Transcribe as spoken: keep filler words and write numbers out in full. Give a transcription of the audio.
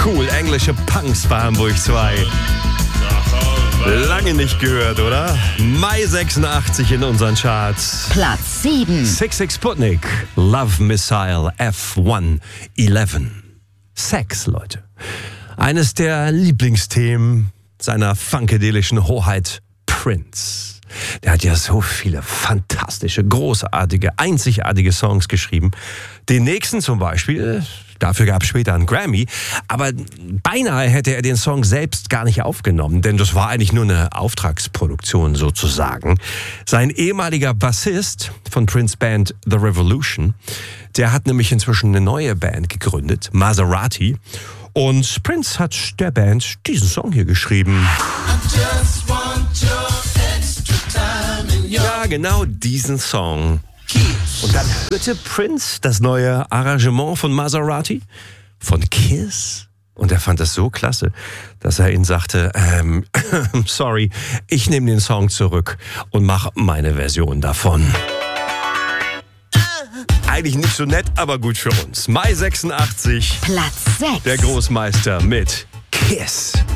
Cool, englische Punks bei Hamburg zwei. Lange nicht gehört, oder? Mai sechsundachtzig in unseren Charts. Platz sieben. Six Six Sputnik, Love Missile F hundertelf. Sex, Leute. Eines der Lieblingsthemen seiner funkedelischen Hoheit Prince. Der hat ja so viele fantastische, großartige, einzigartige Songs geschrieben. Den nächsten zum Beispiel, dafür gab es später einen Grammy, aber beinahe hätte er den Song selbst gar nicht aufgenommen, denn das war eigentlich nur eine Auftragsproduktion sozusagen. Sein ehemaliger Bassist von Prince Band The Revolution, der hat nämlich inzwischen eine neue Band gegründet, Maserati, und Prince hat der Band diesen Song hier geschrieben. Ja, genau diesen Song. Und dann hörte Prince das neue Arrangement von Maserati, von Kiss. Und er fand das so klasse, dass er ihnen sagte, ähm, sorry, ich nehme den Song zurück und mache meine Version davon. Eigentlich nicht so nett, aber gut für uns. Mai sechsundachtzig. Platz sechs. Der Großmeister mit Kiss.